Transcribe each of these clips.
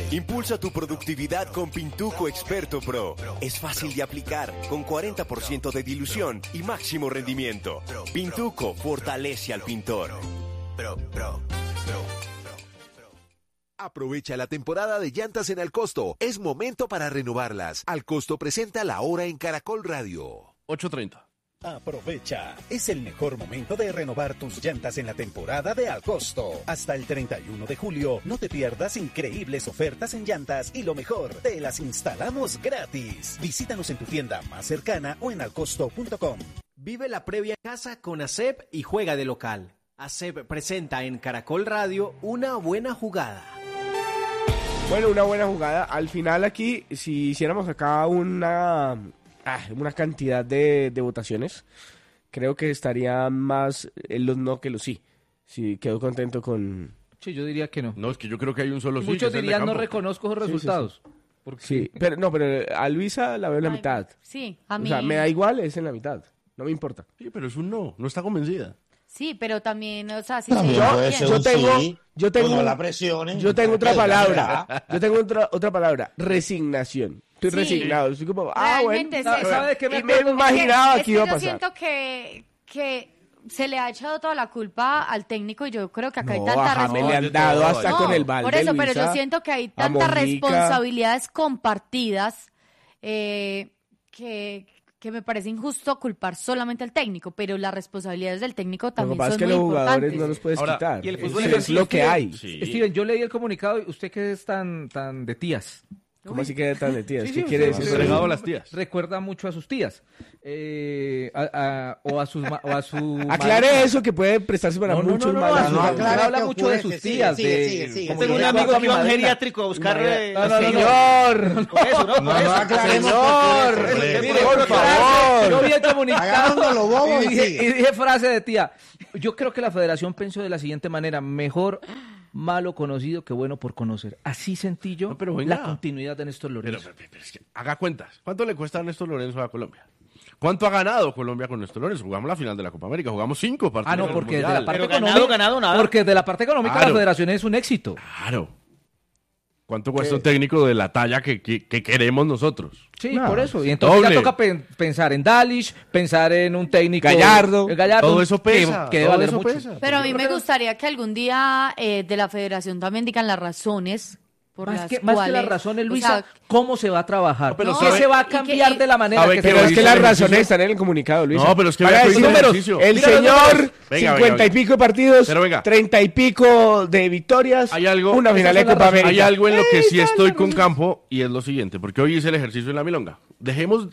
Impulsa tu productividad con Pintuco Experto Pro. Es fácil de aplicar, con 40% de dilución y máximo rendimiento. Pintuco fortalece al pintor. Aprovecha la temporada de llantas en Alcosto. Es momento para renovarlas. Alcosto presenta La Hora en Caracol Radio. 8:30. Aprovecha, es el mejor momento de renovar tus llantas en la temporada de Alcosto. Hasta el 31 de julio, no te pierdas increíbles ofertas en llantas y lo mejor, te las instalamos gratis. Visítanos en tu tienda más cercana o en alcosto.com. Vive la previa en casa con ASEP y juega de local. ASEP presenta en Caracol Radio Una Buena Jugada. Bueno, una buena jugada. Al final aquí, si hiciéramos acá una cantidad de votaciones, creo que estaría más en los no que los sí. Sí, quedo contento con... Sí, yo diría que no. No, es que yo creo que hay un solo sí. Muchos dirían no reconozco esos resultados. Sí, pero a Luisa la veo en la mitad. Sí, a mí... O sea, me da igual, es en la mitad. No me importa. Sí, pero es un no está convencida. Sí, pero también, o sea, si yo tengo la presión. Yo tengo otra palabra. Yo tengo otra palabra. Resignación. Estoy resignado. Estoy como, realmente bueno. ¿Sabes qué me imaginaba que iba a pasar? Yo siento que se le ha echado toda la culpa al técnico y yo creo que acá hay No, tanta a James le han dado hasta con el balde, por eso, pero Luisa, yo siento que hay tantas responsabilidades compartidas que me parece injusto culpar solamente al técnico, pero las responsabilidades del técnico también son muy importantes. Lo que pasa es que los jugadores no los puedes quitar. Y el fútbol es lo que hay. Sí. Steven, yo leí el comunicado y usted que es tan de tías. ¿Cómo así que tan de tías? Sí, ¿Qué quiere decir? Regado a las tías. Recuerda mucho a sus tías. O a su Aclare eso que puede prestarse para muchos malos. No, habla mucho de sus tías. Sigue. Tengo un amigo que iba a un geriátrico a buscar... Señor. Señor. Mire, por favor. Yo vi el comunicado y dije frase de tía. Yo creo que la federación pensó de la siguiente manera: mejor malo conocido que bueno por conocer. Así sentí yo la continuidad de Néstor Lorenzo. Pero es que haga cuentas. ¿Cuánto le cuesta a Néstor Lorenzo a Colombia? ¿Cuánto ha ganado Colombia con Néstor Lorenzo? Jugamos la final de la Copa América, jugamos 5 partidos. Porque de la parte económica, ganado nada. Porque de la parte económica la federación es un éxito. Claro. ¿Cuánto cuesta un técnico de la talla que queremos nosotros? Sí, por eso. Y entonces ya toca pensar en Dalish, pensar en un técnico... Gallardo. Todo eso pesa. Que debe valer mucho. Pero a mí me gustaría que algún día de la federación también digan las razones por más las que cuales... las razones, Luisa, o sea, ¿cómo se va a trabajar? Pero ¿Qué se va a cambiar de la manera que pero es que las razones están en el comunicado, Luisa. No, pero es que para decir números. El señor, venga, 50 y pico de partidos, 30 y pico de victorias, una final de Copa América. Hay algo en lo que sí estoy con Campo, y es lo siguiente, porque hoy hice el ejercicio en la milonga. Dejemos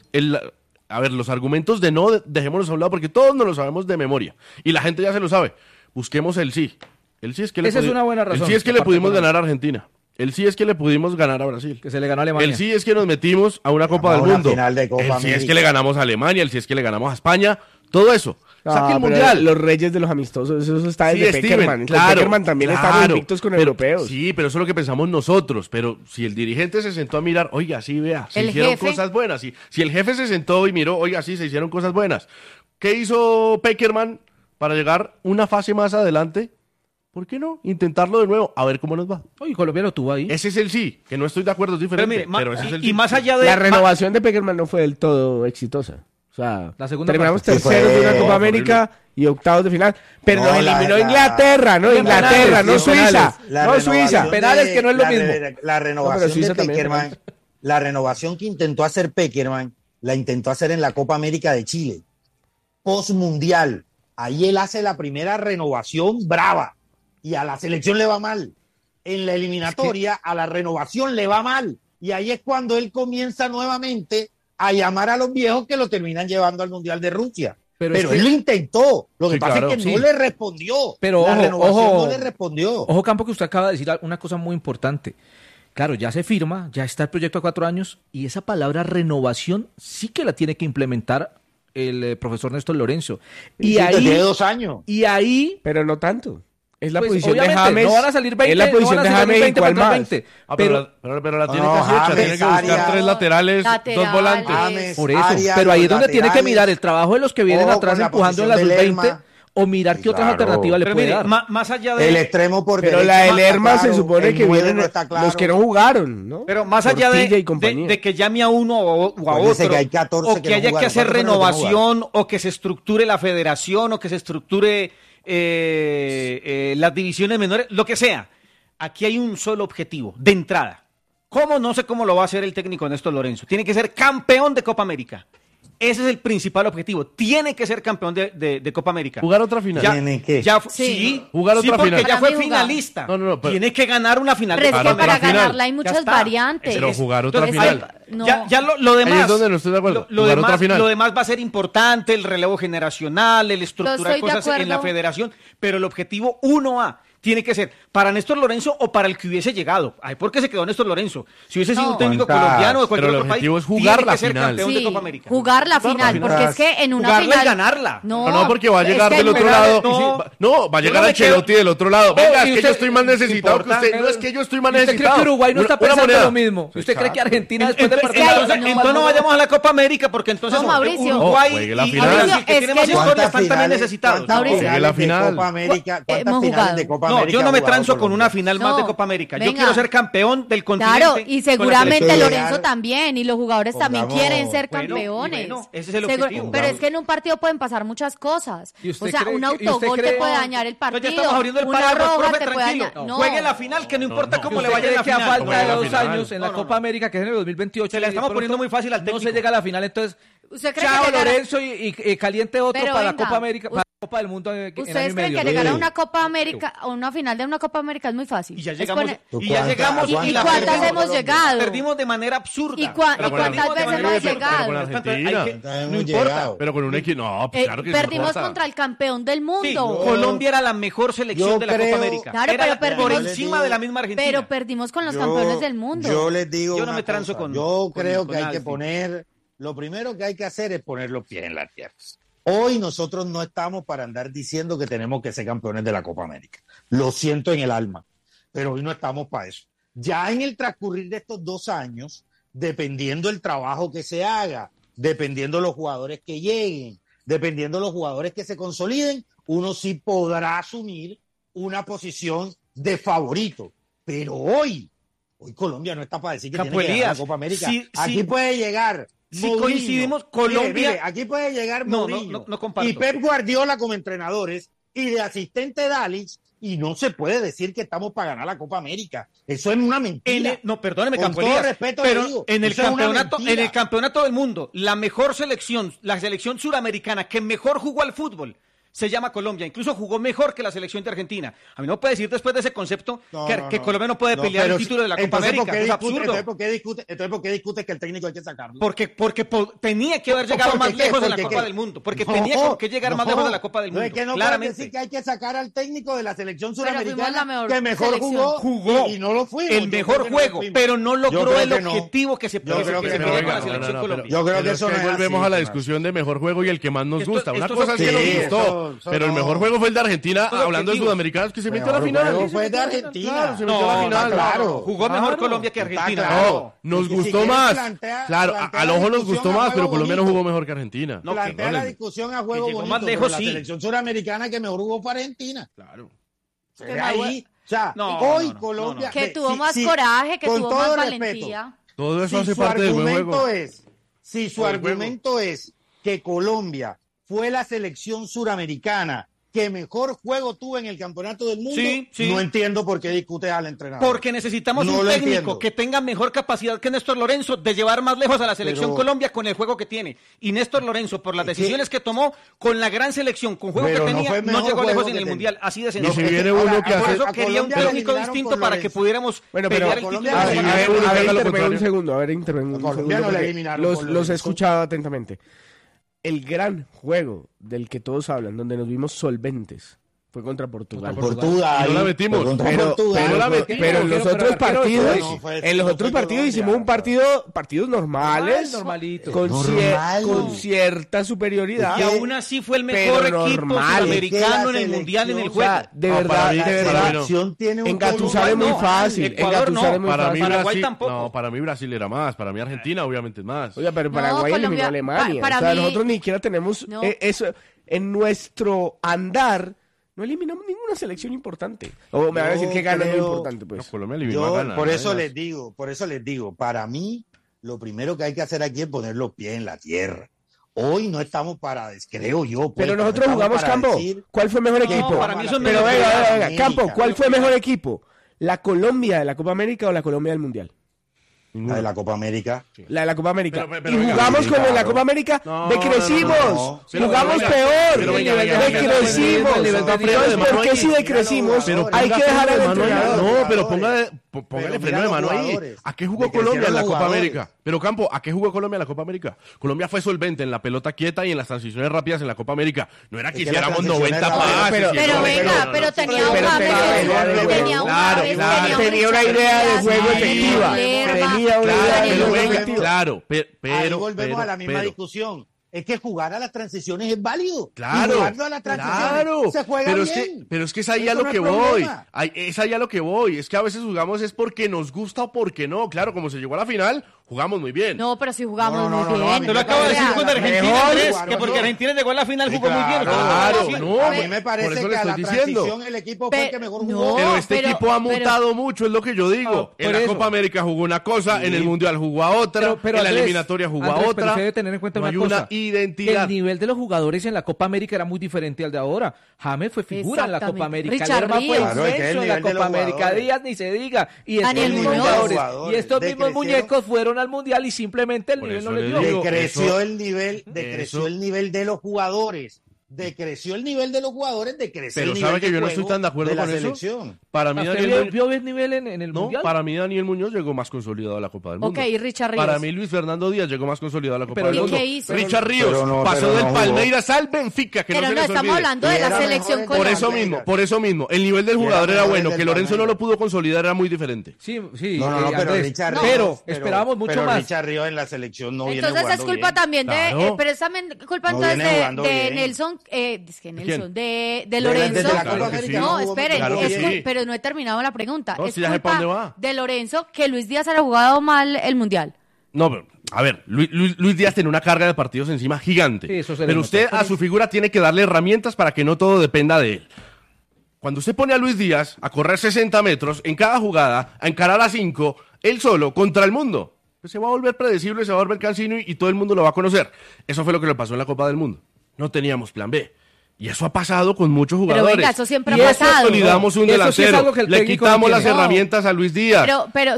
los argumentos de no, dejémoslos a un lado, porque todos nos lo sabemos de memoria, y la gente ya se lo sabe. Busquemos el sí. El sí es que esa es una buena razón. El sí es que le pudimos ganar a Argentina. El sí es que le pudimos ganar a Brasil. Que se le ganó a Alemania. El sí es que nos metimos a una Copa del Mundo. De Copa el sí América. es que le ganamos a Alemania. El sí es que le ganamos a España. Todo eso. Saque el mundial. Los reyes de los amistosos, eso está desde Peckerman. Claro, Peckerman también están invictos con europeos. Sí, pero eso es lo que pensamos nosotros. Pero si el dirigente se sentó a mirar, oiga, sí, vea, se hicieron cosas buenas. Si el jefe se sentó y miró, oiga, sí, se hicieron cosas buenas. ¿Qué hizo Peckerman para llegar una fase más adelante? ¿Por qué no? Intentarlo de nuevo, a ver cómo nos va. Oye, Colombia lo tuvo ahí. Ese es el sí, que no estoy de acuerdo, es diferente. Pero ese es el sí. Y más allá de... La renovación de Peckerman no fue del todo exitosa. O sea, la segunda terminamos terceros de una Copa América y octavos de final. Pero nos eliminó Inglaterra, ¿no? Inglaterra, no Suiza. No Suiza. Penales que no es lo mismo. La renovación de Peckerman, la renovación que intentó hacer Peckerman, la intentó hacer en la Copa América de Chile. Post-mundial. Ahí él hace la primera renovación brava. Y a la selección le va mal. En la eliminatoria, a la renovación le va mal. Y ahí es cuando él comienza nuevamente a llamar a los viejos que lo terminan llevando al Mundial de Rusia. Pero él lo intentó. Lo que pasa es que no le respondió. Pero la renovación no le respondió. Ojo, Campo, que usted acaba de decir una cosa muy importante. Claro, ya se firma, ya está el proyecto a 4 años, y esa palabra renovación sí que la tiene que implementar el profesor Néstor Lorenzo. Y ahí tiene 2 años. Y ahí... Pero no tanto. Es la pues, posición de James. No van a salir 20. Es la posición de James y cuál más. 20, pero la tiene casi hecha. Tiene que buscar 3 laterales, 2 volantes. Por eso. Pero ahí es donde tiene que mirar el trabajo de los que vienen atrás empujando en la sub-20. o mirar qué otras alternativas le puede dar. Más allá de... El extremo por pero derecha la de Lerma está claro, se supone que vienen los que no jugaron, ¿no? Pero más allá de que llame a uno o a otro, que hay 14 o que haya que hacer renovación, o que se estructure la federación, o que se estructure las divisiones menores, lo que sea. Aquí hay un solo objetivo, de entrada. ¿Cómo? No sé cómo lo va a hacer el técnico Néstor Lorenzo. Tiene que ser campeón de Copa América. Ese es el principal objetivo. Tiene que ser campeón de Copa América. Jugar otra final. Jugar otra final. Porque ya fue finalista. No, pero... Tiene que ganar una final. Pero es que para ganarla hay muchas variantes. Pero jugar otra final. Ya lo demás. Ahí es donde no estoy de acuerdo. Lo demás va a ser importante, el relevo generacional, el estructurar cosas en la federación. Pero el objetivo 1A tiene que ser para Néstor Lorenzo o para el que hubiese llegado. Ay, ¿por qué se quedó Néstor Lorenzo? Si hubiese sido un técnico colombiano de cualquier otro país, es jugar tiene la que ser final. campeón de Copa América. Jugar la final, porque es que en una jugarla final... y ganarla. No, porque va a llegar del otro lado. No, va a llegar Ancelotti del otro lado. Venga, es que yo estoy más necesitado que usted. No, es que yo estoy más necesitado. ¿Usted cree que Uruguay no está pensando lo mismo? ¿Usted cree que Argentina después de partir? Entonces no vayamos a la Copa América, porque entonces Uruguay y Brasil, que tienen más historia, están también necesitados. Juegue la final. ¿Cuántas finales de Copa América? No, yo no me transo con una final más de Copa América. Yo quiero ser campeón del continente. Claro, y seguramente Lorenzo también, y los jugadores también quieren ser campeones. Ese es el objetivo. Pero es que en un partido pueden pasar muchas cosas. O sea, un autogol te puede dañar el partido. Ya estamos abriendo el una roja te puede tranquilo. dañar. Juegue la final, que no importa cómo le vaya en la final. final. A falta de 2 años en la Copa América, que es en el 2028. Se la estamos poniendo muy fácil al técnico. No se llega a la final, entonces... Chao, Lorenzo, y caliente otro para la Copa América, para la Copa del Mundo. ¿Ustedes creen que llegar a una Copa América, o una final de una Copa América es muy fácil? Y ya llegamos. ¿Y cuántas hemos llegado? Perdimos de manera absurda. ¿Y cuántas veces hemos llegado? No importa. Pero con un equipo, no, claro que perdimos contra el campeón del mundo. Colombia era la mejor selección de la Copa América. Claro, pero perdimos por encima de la misma Argentina. Pero perdimos con los campeones del mundo. Yo les digo, yo no me transo con. Yo creo que hay que poner. Lo primero que hay que hacer es poner los pies en la tierra. Hoy nosotros no estamos para andar diciendo que tenemos que ser campeones de la Copa América. Lo siento en el alma, pero hoy no estamos para eso. Ya en el transcurrir de estos 2 años, dependiendo del trabajo que se haga, dependiendo de los jugadores que lleguen, dependiendo de los jugadores que se consoliden, uno sí podrá asumir una posición de favorito. Pero hoy Colombia no está para decir que tiene que ganar la Copa América. Aquí puede llegar si Mourinho. Coincidimos, Colombia... Mire, aquí puede llegar Mourinho no comparto. Y Pep Guardiola como entrenadores y de asistente Dalic, y no se puede decir que estamos para ganar la Copa América. Eso es una mentira. Perdóneme, con Campolías, todo respeto pero le digo, en el campeonato del mundo, la mejor selección, la selección suramericana que mejor jugó al fútbol, se llama Colombia, incluso jugó mejor que la selección de Argentina. A mí no puede decir después de ese concepto que Colombia no puede pelear el título de la Copa América. Es absurdo. Entonces, ¿por qué discute que el técnico hay que sacarlo? Porque tenía que haber llegado más lejos de la Copa del Mundo. Porque tenía que llegar más lejos de la Copa del Mundo. Es que no puede decir que hay que sacar al técnico de la selección suramericana que mejor jugó y no lo fuimos. El mejor juego, pero no logró el objetivo que se quería con la selección Colombia. Yo creo que eso no es así. Volvemos a la discusión de mejor juego y el que más nos gusta. Una cosa es que nos gustó, pero el mejor juego fue el de Argentina, hablando de sudamericanos, que se metió a la final. Fue de Argentina. Claro, se metió a la final. Claro. Jugó mejor Colombia que Argentina. No, nos gustó más. Claro, al ojo nos gustó más, pero Colombia no jugó mejor que Argentina. Plantea la discusión a juego bonito, más lejos, la selección suramericana que mejor jugó fue Argentina. Claro. Ahí, o sea, hoy Colombia... Que tuvo más coraje, que tuvo más valentía. Todo eso hace parte del buen juego. Si su argumento es que Colombia fue la selección suramericana que mejor juego tuvo en el campeonato del mundo, no entiendo por qué discute al entrenador. Porque necesitamos un técnico que tenga mejor capacidad que Néstor Lorenzo de llevar más lejos a la selección Colombia con el juego que tiene. Y Néstor Lorenzo, por las decisiones que tomó, con la gran selección, con juego que tenía, no llegó lejos en el Mundial. Así de sencillo. Y si viene uno que hace... Por eso quería un técnico distinto para que pudiéramos pelear el título. A ver, intervengo un segundo. Los he escuchado atentamente. El gran juego del que todos hablan, donde nos vimos solventes, Fue contra Portugal. Portugal. No la metimos. Pero en los otros partidos, hicimos un partidos normales, con cierta superioridad. Y aún así fue el mejor equipo sudamericano en el Mundial en el juego. De verdad. Engatusar es muy fácil. Ecuador no. Paraguay tampoco. No, para mí Brasil era más. Para mí Argentina obviamente es más. Oiga, pero Paraguay eliminó a Alemania. O sea, nosotros ni siquiera tenemos eso en nuestro andar. No eliminamos ninguna selección importante. O me van a decir que Ghana es muy importante, pues. No, Colombia eliminó a Ghana. Por eso les digo, para mí, lo primero que hay que hacer aquí es poner los pies en la tierra. Hoy no estamos creo yo. Pues, pero nosotros jugamos campo. ¿Cuál fue mejor equipo? Para mí son pero venga, campo, ¿cuál fue mejor equipo? ¿La Colombia de la Copa América o la Colombia del Mundial? La de la Copa América. La de la Copa América. Y jugamos como en la Copa América, decrecimos. Jugamos peor. Decrecimos. Entonces, ¿por qué si decrecimos hay que dejar al entrenador? No, pero póngale freno de mano ahí. ¿A qué jugó Colombia en la Copa América? Pero Campo, ¿a qué jugó Colombia en la Copa América? Colombia fue solvente en la pelota quieta y en las transiciones rápidas en la Copa América. No era que hiciéramos 90 pases. Pero venga, pero tenía un tenía una idea de juego efectiva. Claro, pero ahí volvemos a la misma discusión. Es que jugar a las transiciones es válido. Claro. Jugando a las transiciones se juega bien. Pero es que es ahí a lo que voy. Es ahí a lo que voy. Es que a veces jugamos es porque nos gusta o porque no. Claro, como se llegó a la final, jugamos muy bien. No, pero sí jugamos muy bien. Te lo acabo de decir con Argentina, Andrés, que porque Argentina llegó a la final jugó muy bien. Claro, a mí me parece que a la transición el equipo fue el que mejor jugó. Pero este equipo ha mutado mucho, es lo que yo digo. En la Copa América jugó una cosa, en el Mundial jugó a otra, en la eliminatoria jugó a otra. Pero debe tener en cuenta no una hay cosa. Una identidad. El nivel de los jugadores en la Copa América era muy diferente al de ahora. James fue figura en la Copa América. Lerma fue inmenso en la Copa América. Díaz ni se diga. Y estos mismos muñecos fueron al Mundial y simplemente el nivel no les dio. Decreció el nivel de los jugadores. Decreció el nivel de los jugadores, pero sabe que yo no estoy tan de acuerdo con eso. Para mí ¿Vio el nivel en el Mundial? Para mí Daniel Muñoz llegó más consolidado a la Copa del Mundo. Ok, y Richard Ríos. Para mí Luis Fernando Díaz llegó más consolidado a la Copa del Mundo. ¿Qué hizo? Richard Ríos pasó del Palmeiras al Benfica, que pero no se les olvide. Estamos hablando de la selección Colombia. Por eso mismo, el nivel del jugador era bueno, que Lorenzo no lo pudo consolidar era muy diferente. Sí, pero Richard Ríos. Pero esperábamos mucho más. Richard Ríos en la selección no viene jugando. Entonces es culpa también de, pero es también culpa entonces de Nelson, de Lorenzo. No, esperen, pero no he terminado la pregunta. Es culpa de Lorenzo que Luis Díaz haya jugado mal el Mundial. No, pero, a ver, Luis Díaz tiene una carga de partidos encima gigante. Sí, pero usted a su figura tiene que darle herramientas para que no todo dependa de él. Cuando usted pone a Luis Díaz a correr 60 metros en cada jugada, a encarar a 5, él solo, contra el mundo, pues se va a volver predecible, se va a volver cansino y todo el mundo lo va a conocer. Eso fue lo que le pasó en la Copa del Mundo. No teníamos plan B. Y eso ha pasado con muchos jugadores. Pero venga, eso siempre ha pasado. Consolidamos un delantero, le quitamos las herramientas a Luis Díaz. Pero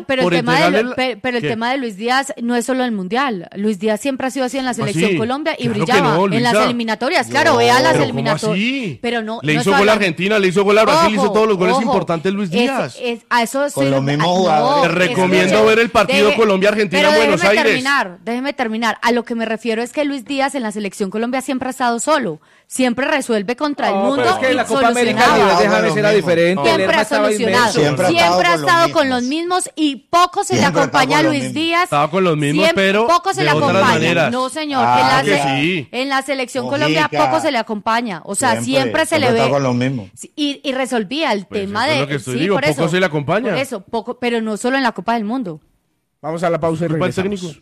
el tema de Luis Díaz no es solo el Mundial. Luis Díaz siempre ha sido así en la selección Colombia y brillaba en las eliminatorias. Claro, vea las eliminatorias. Pero no. Le hizo gol a Argentina, le hizo gol a Brasil, hizo todos los goles importantes Luis Díaz. A eso con los mismos jugadores. Te recomiendo ver el partido Colombia-Argentina en Buenos Aires. Déjeme terminar. A lo que me refiero es que Luis Díaz en la selección Colombia siempre ha estado solo. Siempre resuelve contra el mundo. Pero es que la Copa América de James era diferente. Siempre ha solucionado. Siempre ha estado con los mismos y poco se le acompaña a Luis Díaz. Estaba con los mismos, pero poco se le acompaña. No, señor. Sí. En la selección Colombia poco se le acompaña. O sea, siempre se le ve. Con los mismos. Y resolvía el tema de. Es lo que estoy digo, poco se le acompaña. Por eso, poco, pero no solo en la Copa del Mundo. Vamos a la pausa y regresamos.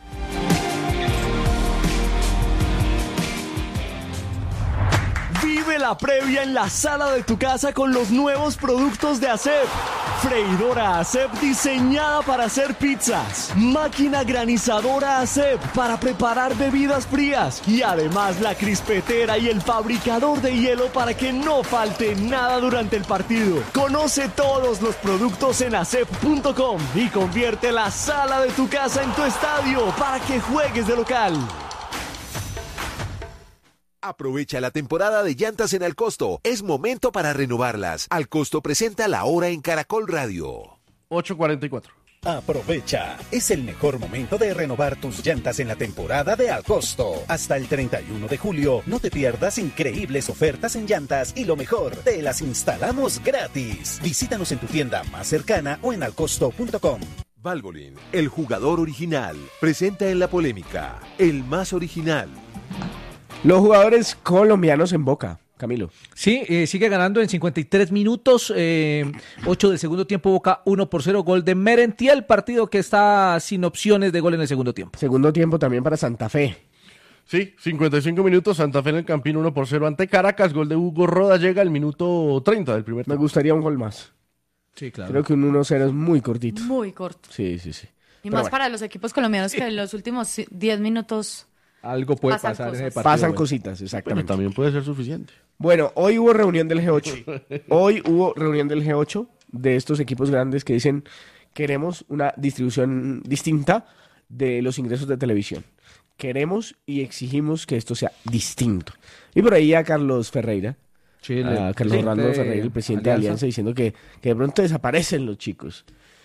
Vive la previa en la sala de tu casa con los nuevos productos de ASEP. Freidora ASEP diseñada para hacer pizzas. Máquina granizadora ASEP para preparar bebidas frías. Y además la crispetera y el fabricador de hielo para que no falte nada durante el partido. Conoce todos los productos en asep.com y convierte la sala de tu casa en tu estadio para que juegues de local. Aprovecha la temporada de llantas en Al Costo. Es momento para renovarlas. Al Costo presenta La Hora en Caracol Radio. 8:44. Aprovecha, es el mejor momento de renovar tus llantas en la temporada de Al Costo. Hasta el 31 de julio, no te pierdas increíbles ofertas en llantas y lo mejor, te las instalamos gratis. Visítanos en tu tienda más cercana o en alcosto.com. Valvoline, el jugador original, presenta en la polémica, el más original. Los jugadores colombianos en Boca. Camilo. Sí, sigue ganando en 53 minutos, 8 del segundo tiempo, Boca 1-0, gol de Merentiel, partido que está sin opciones de gol en el segundo tiempo. Segundo tiempo también para Santa Fe. Sí, 55 minutos, Santa Fe en el Campín 1-0 ante Caracas, gol de Hugo Roda, llega al minuto 30 del primer tiempo. Me gustaría un gol más. Sí, claro. Creo que un 1-0 es muy cortito. Muy corto. Sí. Y pero más bueno, para los equipos colombianos que en los últimos 10 minutos... Algo puede pasar en ese partido. Pasan cositas, exactamente. Pero también puede ser suficiente. Bueno, hoy hubo reunión del G8. Hoy hubo reunión del G8 de estos equipos grandes que dicen queremos una distribución distinta de los ingresos de televisión. Queremos y exigimos que esto sea distinto. Y por ahí a Carlos Ferreira, a Carlos Orlando Ferreira, el presidente de Alianza, diciendo que de pronto desaparecen los chicos.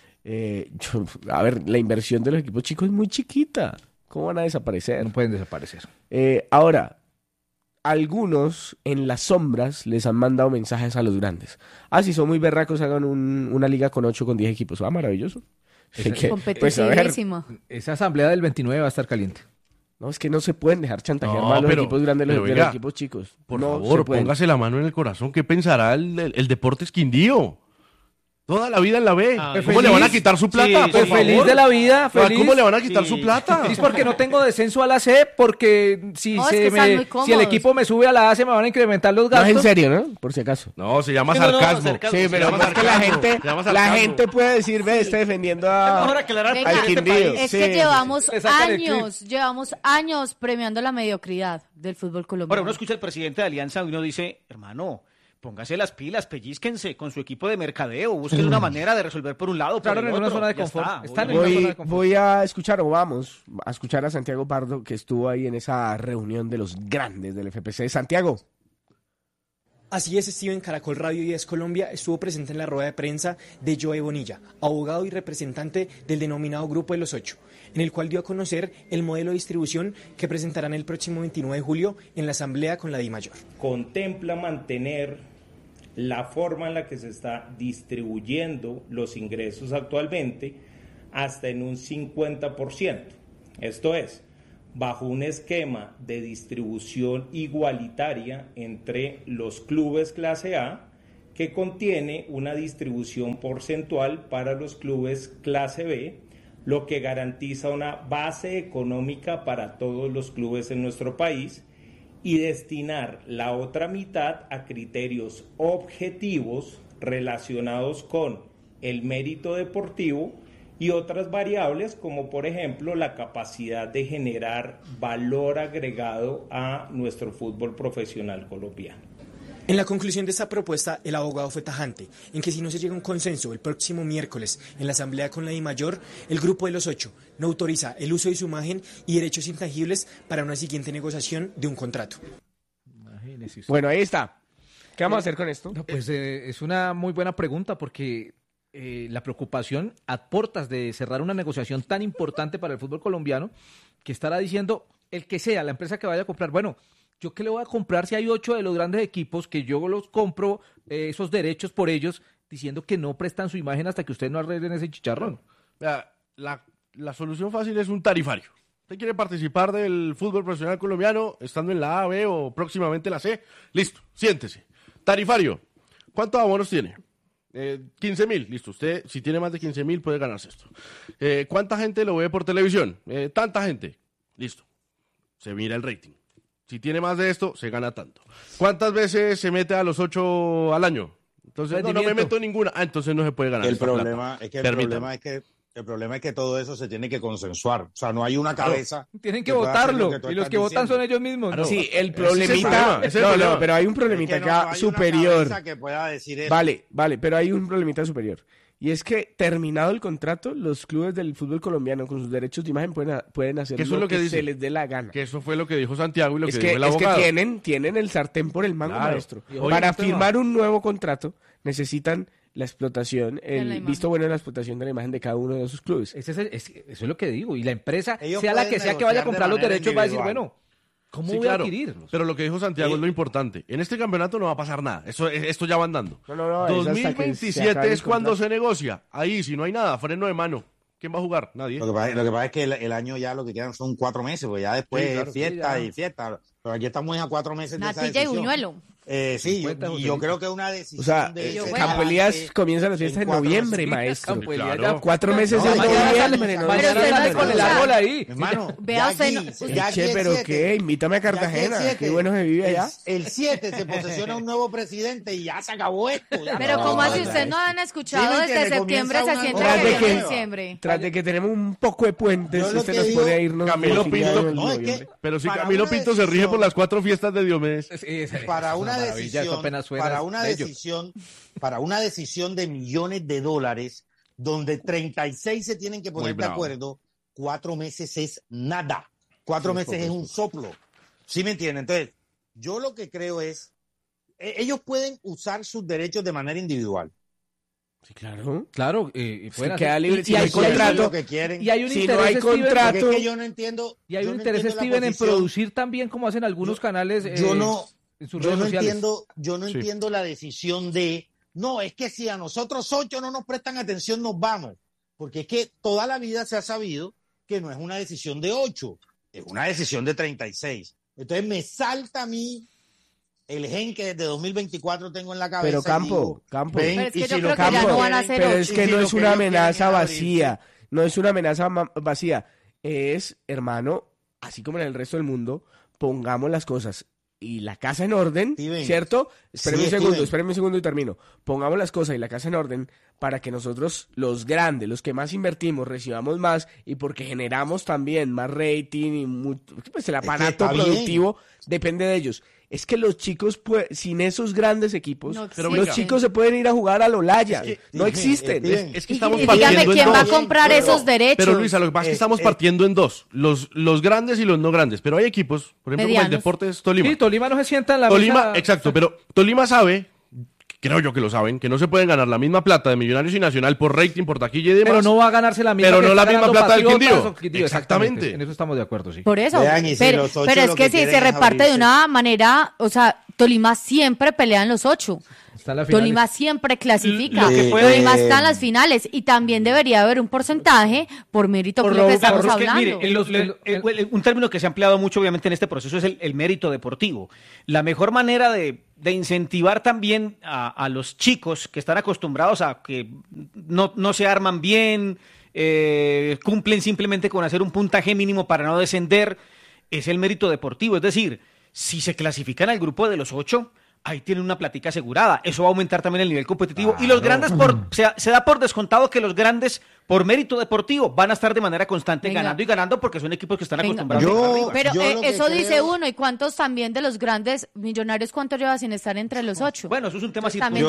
A ver, la inversión de los equipos chicos es muy chiquita. ¿Cómo van a desaparecer? No pueden desaparecer. Ahora, algunos en las sombras les han mandado mensajes a los grandes. Si son muy berracos, hagan una liga con 8, con 10 equipos. Maravilloso. Competitísimo. Esa asamblea del 29 va a estar caliente. No, es que no se pueden dejar chantajear más los equipos grandes de los equipos chicos. Por favor, póngase la mano en el corazón. ¿Qué pensará el Deportes Quindío? Toda la vida en la B. ¿Cómo le van a quitar su plata? Pues feliz de la vida. Feliz. ¿Cómo le van a quitar su plata? Feliz porque no tengo descenso a la C, porque si el equipo me sube a la A, se me van a incrementar los gastos. No es en serio, ¿no? Por si acaso. No, se llama sarcasmo. Sí, pero más que la gente puede decir, está defendiendo al Quindío. Es que llevamos años premiando la mediocridad del fútbol colombiano. Ahora uno escucha al presidente de Alianza y uno dice, hermano, póngase las pilas, pellízquense con su equipo de mercadeo, busquen una manera de resolver por un lado, claro, en una zona de confort. Voy a escuchar, vamos a escuchar a Santiago Pardo, que estuvo ahí en esa reunión de los grandes del FPC. Santiago. Así es, Steven. Caracol Radio y Es Colombia estuvo presente en la rueda de prensa de Joe Bonilla, abogado y representante del denominado Grupo de los 8, en el cual dio a conocer el modelo de distribución que presentarán el próximo 29 de julio en la asamblea con la DIMAYOR. Contempla mantener la forma en la que se está distribuyendo los ingresos actualmente hasta en un 50%. Esto es, bajo un esquema de distribución igualitaria entre los clubes clase A, que contiene una distribución porcentual para los clubes clase B, lo que garantiza una base económica para todos los clubes en nuestro país, y destinar la otra mitad a criterios objetivos relacionados con el mérito deportivo y otras variables como por ejemplo la capacidad de generar valor agregado a nuestro fútbol profesional colombiano. En la conclusión de esta propuesta, el abogado fue tajante en que si no se llega a un consenso el próximo miércoles en la asamblea con la DIMAYOR, el Grupo de los 8 no autoriza el uso de su imagen y derechos intangibles para una siguiente negociación de un contrato. Bueno, ahí está. ¿Qué vamos a hacer con esto? Pues es una muy buena pregunta porque la preocupación a puertas de cerrar una negociación tan importante para el fútbol colombiano, que estará diciendo el que sea, la empresa que vaya a comprar, bueno, ¿yo qué le voy a comprar si hay 8 de los grandes equipos que yo los compro esos derechos por ellos, diciendo que no prestan su imagen hasta que ustedes no arreglen ese chicharrón? La solución fácil es un tarifario. ¿Usted quiere participar del fútbol profesional colombiano estando en la A, B o próximamente la C? Listo, siéntese. Tarifario. ¿Cuántos abonos tiene? 15,000. Listo, usted si tiene más de 15,000 puede ganarse esto. ¿Cuánta gente lo ve por televisión? Tanta gente. Listo. Se mira el rating. Si tiene más de esto, se gana tanto. ¿Cuántas veces se mete a los 8 al año? Entonces, no me meto ninguna. Entonces no se puede ganar. El problema es que todo eso se tiene que consensuar. O sea, no hay una cabeza. Tienen que votarlo. Y los que votan son ellos mismos. ¿No? Sí, el problemita. No, pero hay un problemita acá superior. Que pueda decir eso. Vale, pero hay un problemita superior. Y es que, terminado el contrato, los clubes del fútbol colombiano con sus derechos de imagen pueden hacer lo que se les dé la gana. Que eso fue lo que dijo Santiago y lo que dijo el abogado. Es que tienen el sartén por el mango, maestro. Para firmar un nuevo contrato necesitan la explotación, el visto bueno de la explotación de la imagen de cada uno de esos clubes. Eso es lo que digo. Y la empresa, sea la que sea que vaya a comprar los derechos, va a decir, bueno, ¿cómo voy a adquirirlos? Pero lo que dijo Santiago es lo importante. En este campeonato no va a pasar nada. Esto ya va andando. No, 2027 es cuando se negocia. Ahí, si no hay nada, freno de mano. ¿Quién va a jugar? Nadie. Lo que pasa es que el año ya lo que quedan son 4 meses, pues ya después es fiesta y fiesta. Pero aquí estamos a 4 meses de esa decisión. Natilla y buñuelo. Sí, yo creo que es una decisión. O sea, Campo Elías comienza las fiestas en noviembre, maestro. Claro. 4 meses en noviembre. Con el árbol ahí. Hermano, vea usted. Pero qué, invítame a Cartagena. Qué bueno se vive allá. El 7 se posesiona un nuevo presidente y ya se acabó esto. Pero como así ustedes no han escuchado, desde septiembre se siente que en diciembre. Tras de que tenemos un poco de puentes, usted nos puede irnos. Camilo Pinto. Pero si Camilo Pinto se rige por las 4 fiestas de Diomedes. Para una decisión de millones de dólares, donde 36 se tienen que poner de acuerdo, 4 meses es nada. 4 meses es un soplo. ¿Sí me entienden? Entonces, yo lo que creo es, ellos pueden usar sus derechos de manera individual. Sí, claro. Claro, queda libre. Si hay contrato, y hay un si interés, no hay contrato, Steven, es que yo no entiendo. Y hay un interés, Steven, en producir también, como hacen algunos canales. Yo no entiendo la decisión de, no, es que si a nosotros 8 no nos prestan atención, nos vamos. Porque es que toda la vida se ha sabido que no es una decisión de 8, es una decisión de 36. Entonces me salta a mí el gen que desde 2024 tengo en la cabeza. Pero Campo. Pero es que yo creo que ya no van a hacer 8. Pero es que no es una amenaza vacía. No es una amenaza vacía. Es, hermano, así como en el resto del mundo, pongamos las cosas y la casa en orden, Steven, ¿cierto? Espérame un segundo y termino. Pongamos las cosas y la casa en orden para que nosotros, los grandes, los que más invertimos, recibamos más y porque generamos también más rating y pues el aparato productivo depende de ellos. Es que los chicos, sin esos grandes equipos, los chicos se pueden ir a jugar a Lolaya. No existen. Es que estamos partiendo dígame quién va a comprar esos derechos. Pero Luisa, lo que pasa es que estamos partiendo en dos. Los grandes y los no grandes. Pero hay equipos, por ejemplo, como el Deportes Tolima. Sí, Tolima no se sienta en la mesa. Exacto, pero Tolima sabe, creo yo que lo saben, que no se pueden ganar la misma plata de Millonarios y Nacional por rating, por taquilla y demás. Pero no va a ganarse la misma. Pero no la misma plata del Quindío. Exactamente. En eso estamos de acuerdo, sí. Por eso. Pero es que si se reparte de una manera, o sea, Tolima siempre pelea en los 8. Tolima siempre clasifica. Tolima está en las finales y también debería haber un porcentaje por mérito que lo que estamos hablando. Mire, un término que se ha empleado mucho obviamente en este proceso es el mérito deportivo. La mejor manera de incentivar también a los chicos que están acostumbrados a que no se arman bien, cumplen simplemente con hacer un puntaje mínimo para no descender, es el mérito deportivo. Es decir, si se clasifican al grupo de los 8, ahí tienen una platica asegurada. Eso va a aumentar también el nivel competitivo. Claro. Y los grandes, se da por descontado que los grandes, por mérito deportivo, van a estar de manera constante ganando y ganando porque son equipos que están acostumbrados a ir arriba. Pero eso dice uno. ¿Y cuántos también de los grandes Millonarios, cuánto lleva sin estar entre los 8? Bueno, eso es un tema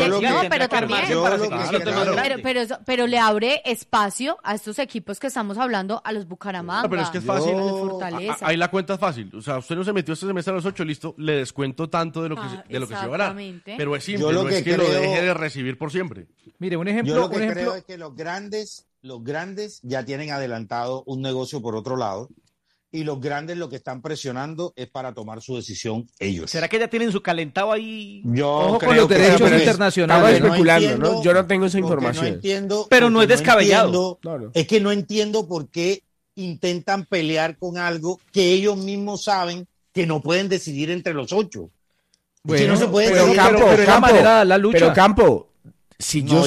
pero le abre espacio a estos equipos que estamos hablando, a los Bucaramanga. No, pero es que es fácil. A los Fortaleza. Ahí la cuenta es fácil. O sea, usted no se metió este semestre a los 8, listo, le descuento tanto de lo que se llevará. Pero es simple, no es que lo deje de recibir por siempre. Mire, un ejemplo. Yo lo que creo es que los grandes ya tienen adelantado un negocio por otro lado y los grandes lo que están presionando es para tomar su decisión ellos. ¿Será que ya tienen su calentado ahí? Ojo con los derechos internacionales. Estaba especulando, ¿no? Yo no tengo esa información. No entiendo, pero no es descabellado. Es que no entiendo por qué intentan pelear con algo que ellos mismos saben que no pueden decidir entre los 8. Bueno, si no se puede pero Campo, si yo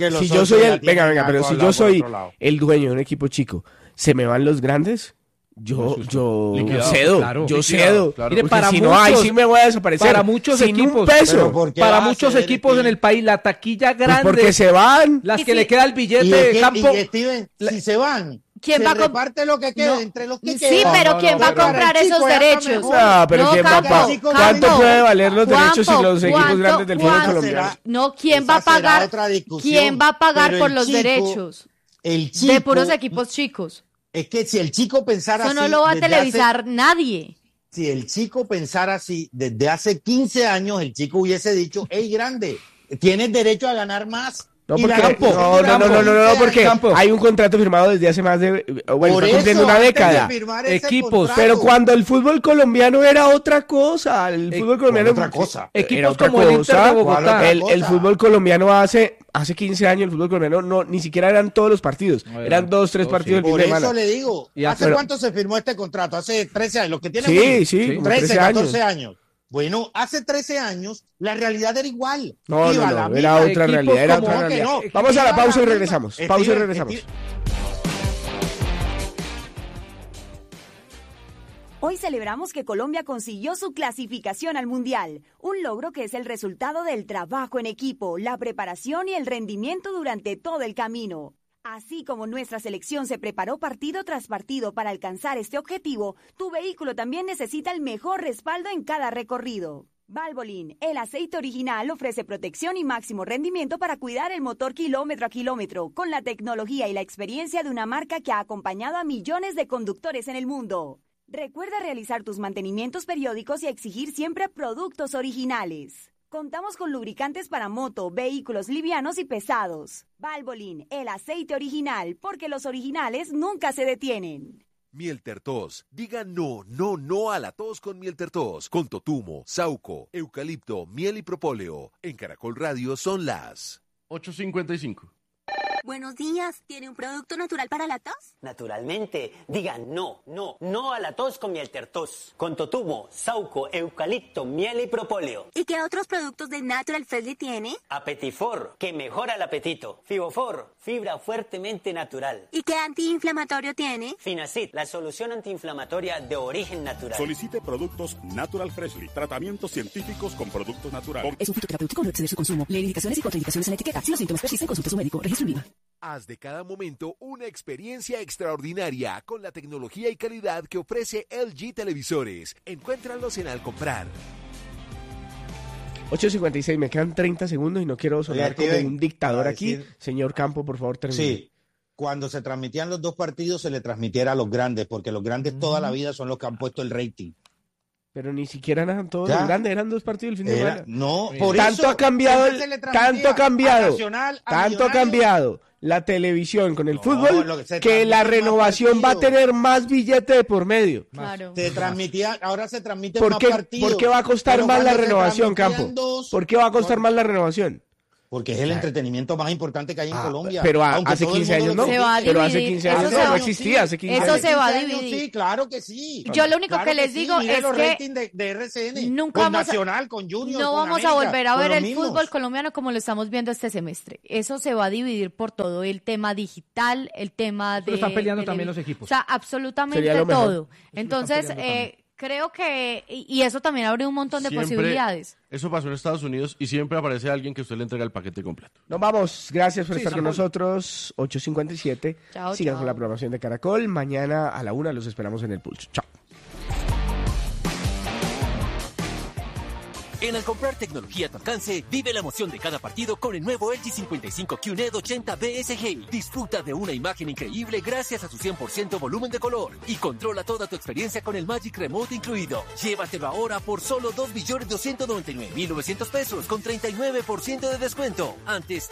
soy el dueño de un equipo chico, ¿se me van los grandes? Yo cedo. Claro. Mire, para si no hay, sí me voy a desaparecer. Para muchos equipos, para muchos equipos en el país, la taquilla grande. Pues porque se van. Las que le queda el billete de Campo. Y Steven, si se van. ¿Quién va a reparte lo que quede entre los que quedan? Sí, pero ¿quién va a comprar esos derechos? Pero ¿quién va a pagar? ¿Cuánto puede valer los derechos y los equipos grandes del fútbol colombiano? No, ¿quién va a pagar? ¿Quién va a pagar por los derechos de puros equipos chicos? Es que si el chico pensara así... Eso no lo va a televisar nadie. Si el chico pensara así, desde hace 15 años el chico hubiese dicho, hey, grande, tienes derecho a ganar más. No, porque hay un contrato firmado desde hace más de, una década. Equipos, pero cuando el fútbol colombiano era otra cosa, el fútbol colombiano otra cosa. Equipos como el Inter de Bogotá. El fútbol colombiano hace 15 años el fútbol colombiano ni siquiera eran todos los partidos, eran 2, 3 partidos el fin de semana. Por eso le digo, ¿hace cuánto se firmó este contrato? Hace 13 años, los que tienen 13, 14 años. Bueno, hace 13 años la realidad era igual. No, era otra realidad. Vamos a la pausa y regresamos. Hoy celebramos que Colombia consiguió su clasificación al Mundial, un logro que es el resultado del trabajo en equipo, la preparación y el rendimiento durante todo el camino. Así como nuestra selección se preparó partido tras partido para alcanzar este objetivo, tu vehículo también necesita el mejor respaldo en cada recorrido. Valvoline, el aceite original, ofrece protección y máximo rendimiento para cuidar el motor kilómetro a kilómetro, con la tecnología y la experiencia de una marca que ha acompañado a millones de conductores en el mundo. Recuerda realizar tus mantenimientos periódicos y exigir siempre productos originales. Contamos con lubricantes para moto, vehículos livianos y pesados. Valvoline, el aceite original, porque los originales nunca se detienen. Miel Tertos. Diga no a la tos con Miel Tertos. Con totumo, sauco, eucalipto, miel y propóleo. En Caracol Radio son las 8:55. Buenos días, ¿tiene un producto natural para la tos? Naturalmente, diga no a la tos con Miel Tertos. Con totumo, sauco, eucalipto, miel y propóleo. ¿Y qué otros productos de Natural Freshly tiene? Apetifor, que mejora el apetito. Fibofor, fibra fuertemente natural. ¿Y qué antiinflamatorio tiene? Finacid, la solución antiinflamatoria de origen natural. Solicite productos Natural Freshly, tratamientos científicos con productos naturales. Es un fitoterapéutico, no exceder su consumo. Lee indicaciones y contraindicaciones en la etiqueta. Si los síntomas persisten, consulte a su médico. Registro INVIMA. Haz de cada momento una experiencia extraordinaria con la tecnología y calidad que ofrece LG Televisores. Encuéntralos en Al Comprar. 8:56, me quedan 30 segundos y no quiero sonar como un dictador aquí. Señor Campo, por favor, termine. Sí, cuando se transmitían los dos partidos se le transmitiera a los grandes, porque los grandes toda la vida son los que han puesto el rating. Pero ni siquiera eran todos los grandes, eran 2 partidos el fin de semana. No, por tanto eso, ha cambiado, tanto ha cambiado la televisión con el fútbol que la renovación va a tener más billete de por medio. Claro. Ahora se transmiten más partidos. ¿Por qué va a costar más la renovación, Campo? ¿Por qué va a costar más la renovación? Porque es el entretenimiento más importante que hay en Colombia. Pero hace 15 años no. Pero hace 15 años no existía. Hace 15 años. Eso se va a dividir. Sí, claro que sí. Yo lo único que les digo es los que ratings de RCN, nunca con vamos Nacional, con Junior, no con vamos América, a volver a ver el mismos. fútbol colombiano como lo estamos viendo este semestre. Eso se va a dividir por todo el tema digital, el tema de... Pero están peleando también los equipos. O sea, absolutamente todo. Entonces, creo que, y eso también abre un montón de posibilidades. Eso pasó en Estados Unidos y siempre aparece alguien que usted le entrega el paquete completo. Nos vamos, gracias por estar con nosotros, 8:57. Sigan con la programación de Caracol, mañana a la 1 los esperamos en el Pulso. Chao. En Al Comprar tecnología a tu alcance, vive la emoción de cada partido con el nuevo LG 55 QNED 80 BSG. Disfruta de una imagen increíble gracias a su 100% volumen de color y controla toda tu experiencia con el Magic Remote incluido. Llévatelo ahora por solo 2.299.900 pesos con 39% de descuento. Antes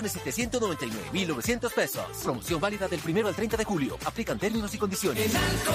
3.799.900 pesos. Promoción válida del 1 al 30 de julio. Aplican términos y condiciones.